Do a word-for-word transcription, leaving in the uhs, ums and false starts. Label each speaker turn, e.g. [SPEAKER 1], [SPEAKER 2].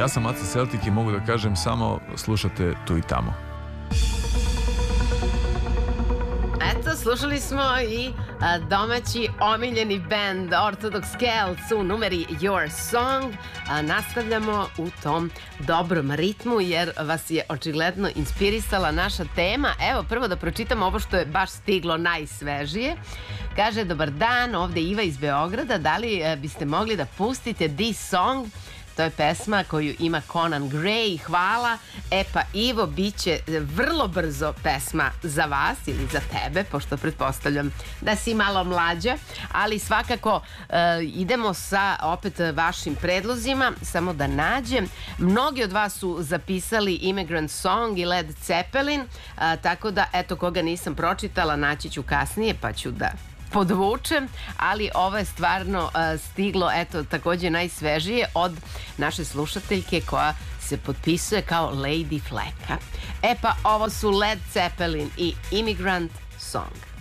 [SPEAKER 1] Ja sam Aca Celtic i mogu da kažem samo slušate tu i tamo.
[SPEAKER 2] Eto, slušali smo i a, domaći omiljeni band Orthodox Celts u numeri Your Song. A, nastavljamo u tom dobrom ritmu jer vas je očigledno inspirisala naša tema. Evo, prvo da pročitam ovo što je baš stiglo najsvežije. Kaže, dobar dan, ovde Iva iz Beograda, da li a, biste mogli da pustite This Song? To je pesma koju ima Conan Gray, hvala. E pa Ivo, bit će vrlo brzo pesma za vas ili za tebe, pošto pretpostavljam da si malo mlađa, ali svakako uh, idemo sa opet vašim predlozima, samo da nađem. Mnogi od vas su zapisali Immigrant Song i Led Zeppelin, uh, tako da eto, koga nisam pročitala naći ću kasnije pa ću da podvučem, ali ovo je stvarno uh, stiglo, eto, takođe najsvežije od naše slušateljke koja se potpisuje kao Lady Fleka. E pa ovo su Led Zeppelin i Immigrant Song.